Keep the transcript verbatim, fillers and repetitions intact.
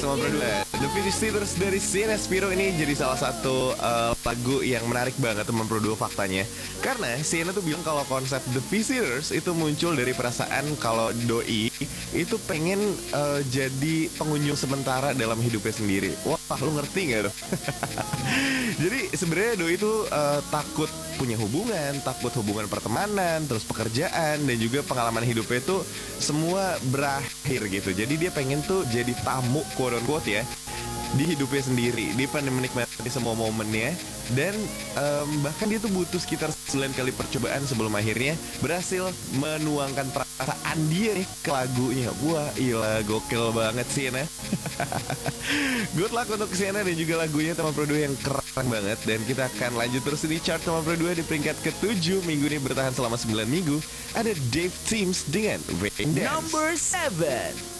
teman berdua. The Visitors dari Sienna Spiro ini jadi salah satu uh, lagu yang menarik banget teman berdua faktanya. Karena Sienna tuh bilang kalau konsep The Visitors itu muncul dari perasaan kalau doi itu pengen uh, jadi pengunjung sementara dalam hidupnya sendiri. Wah, lu ngerti gak tuh? Jadi sebenarnya doi itu uh, takut punya hubungan, takut hubungan pertemanan, terus pekerjaan, dan juga pengalaman hidupnya itu semua berakhir gitu. Jadi dia pengen tuh jadi tamu quote unquote ya di hidupnya sendiri. Dia pengen menikmati semua momennya. Dan um, bahkan dia tuh butuh sekitar sembilan kali percobaan sebelum akhirnya berhasil menuangkan perasaan dia nih ke lagunya. Wah, gila, gokil banget sih Sienna. Good luck untuk Sienna dan juga lagunya teman berdua yang keren banget. Dan kita akan lanjut terus di chart teman berdua di peringkat ketujuh. Minggu ini bertahan selama sembilan minggu. Ada Dave Teams dengan Rain Dance. Number seven.